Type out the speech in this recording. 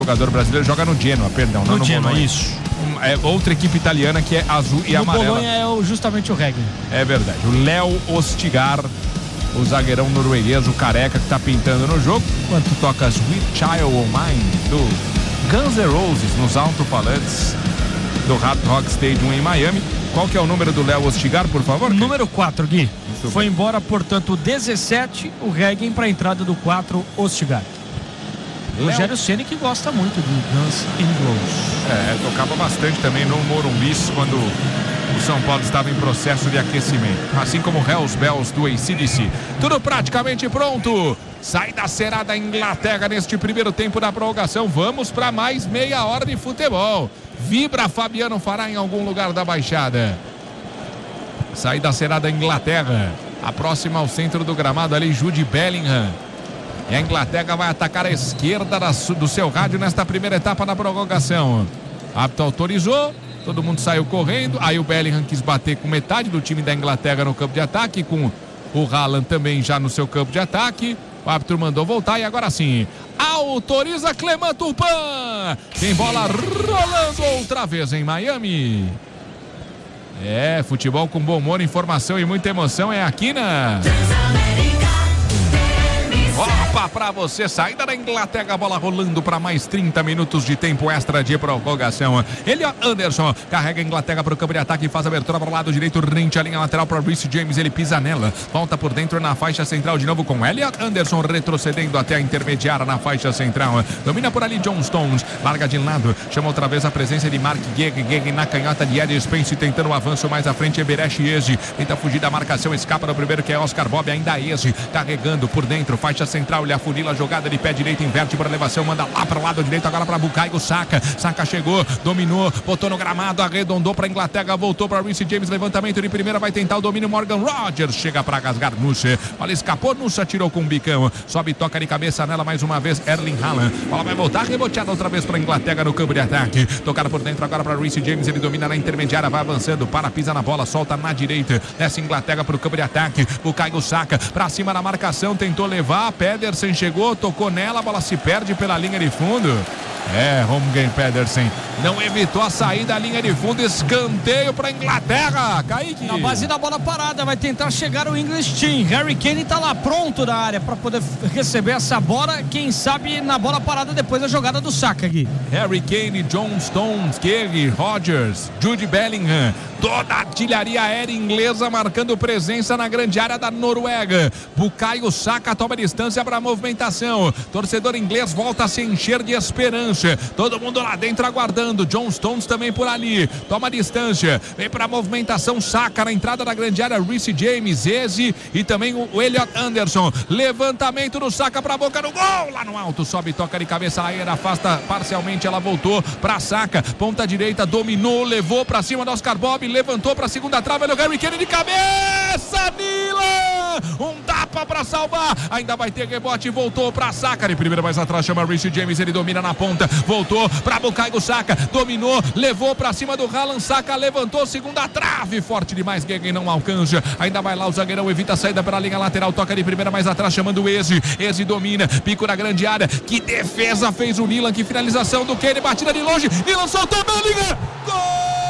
jogador brasileiro, joga no Genoa, perdão. No Genoa, isso. É outra equipe italiana que é azul e amarela. O Bolonha é justamente o Regni. É verdade. O Léo Ostigar, o zagueirão norueguês, o careca que tá pintando no jogo. Enquanto toca Sweet Child O' Mine do Guns N' Roses nos alto-falantes do Hard Rock Stadium em Miami. Qual que é o número do Léo Ostigar, por favor? Número 4, Gui. Foi embora, portanto, o 17, o Regni para a entrada do 4, Ostigar. Rogério Ceni que gosta muito de Guns N' Roses. Tocava bastante também no Morumbi quando o São Paulo estava em processo de aquecimento. Assim como Hells Bells do AC/DC. Tudo praticamente pronto. Sai da Serada Inglaterra neste primeiro tempo da prorrogação. Vamos para mais meia hora de futebol. Vibra Fabiano Fará em algum lugar da Baixada. Sai da Serada Inglaterra. A próxima ao centro do gramado ali, Jude Bellingham. E a Inglaterra vai atacar a esquerda do seu rádio nesta primeira etapa da prorrogação. Árbitro autorizou, todo mundo saiu correndo. Aí o Bellingham quis bater com metade do time da Inglaterra no campo de ataque, com o Haaland também já no seu campo de ataque. O árbitro mandou voltar e agora sim autoriza Clément Turpin. Tem bola rolando outra vez em Miami. Futebol com bom humor, informação e muita emoção é aqui na Opa, pra você, saída da Inglaterra, bola rolando para mais 30 minutos de tempo extra de prorrogação. Elliot Anderson carrega a Inglaterra para o campo de ataque e faz a abertura para o lado direito, rente a linha lateral para Reece James, ele pisa nela, volta por dentro na faixa central de novo com Elliot Anderson retrocedendo até a intermediária na faixa central, domina por ali John Stones, larga de lado, chama outra vez a presença de Mark Guegue na canhota de Ed Spence, tentando o avanço mais à frente, Eberechi Eze, tenta fugir da marcação, escapa no primeiro que é Oscar Bob, ainda Eze, carregando por dentro, faixa central, ele afunila a jogada de pé direito, inverte para elevação, manda lá para o lado direito, agora para Bukayo Saka. Saka chegou, dominou, botou no gramado, arredondou para a Inglaterra, voltou para Reece James, levantamento de primeira, vai tentar o domínio, Morgan Rogers chega para rasgar Nusa, olha, escapou, Nusa tirou com o bicão, sobe, toca de cabeça nela mais uma vez, Erling Haaland, bola vai voltar, reboteada outra vez para a Inglaterra no campo de ataque, tocada por dentro agora para Reece James, ele domina na intermediária, vai avançando, pisa na bola, solta na direita, desce Inglaterra para o campo de ataque, Bukayo Saka, para cima na marcação, tentou levar, Pedersen chegou, tocou nela, a bola se perde pela linha de fundo. Holmgren Pedersen não evitou a saída da linha de fundo, escanteio para a Inglaterra. Kaique. Na base da bola parada, vai tentar chegar o English Team. Harry Kane está lá pronto na área para poder receber essa bola. Quem sabe na bola parada depois da jogada do Saka aqui. Harry Kane, John Stones, Kerry, Rogers, Jude Bellingham, toda a artilharia aérea inglesa marcando presença na grande área da Noruega. Bukayo Saka toma distância para a movimentação. Torcedor inglês volta a se encher de esperança. Todo mundo lá dentro aguardando. John Stones também por ali. Toma distância. Vem para a movimentação. Saka na entrada da grande área. Reece James, Eze e também o Elliot Anderson. Levantamento do Saka para a boca do gol. Lá no alto. Sobe, toca de cabeça aérea. Afasta parcialmente. Ela voltou para Saka. Ponta direita. Dominou. Levou para cima do Oscar Bob. Levantou para a segunda trave. Olha o Harry Kane de cabeça. Nila. Tapa para salvar. Ainda vai ter rebote. Voltou para Saka. De primeira mais atrás chama Reece James. Ele domina na ponta. Voltou para Bukayo Saka. Dominou. Levou para cima do Haaland. Saka levantou. Segunda trave. Forte demais. Guegue não alcança. Ainda vai lá o zagueirão. Evita a saída pela linha lateral. Toca de primeira mais atrás chamando o Eze. Eze domina. Pico na grande área. Que defesa fez o Nilan. Que finalização do Kane. Batida de longe. Nilan soltou. Bellingham. Gol!